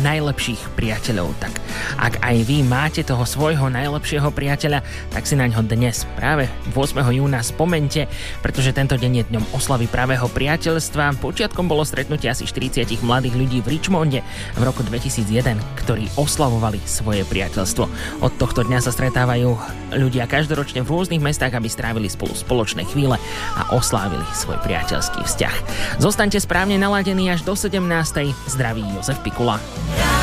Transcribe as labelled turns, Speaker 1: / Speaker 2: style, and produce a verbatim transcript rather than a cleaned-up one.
Speaker 1: najlepších priateľov. Tak ak aj vy máte toho svojho najlepšieho priateľa, tak si naňho dnes práve ôsmeho júna spomente, pretože tento deň je dňom oslavy pravého priateľstva. Počiatkom bolo stretnutie asi štyridsať mladých ľudí v Richmonde v roku dvetisícjeden, ktorí oslavovali svoje priateľstvo. Od tohto dňa sa stretávajú ľudia každoročne v rôznych mestách, aby strávili spolu spoločné chvíle a oslávili svoj priateľský vzťah. Zostaňte správne naladení až do sedemnástej. Zdraví Jozef Pikula.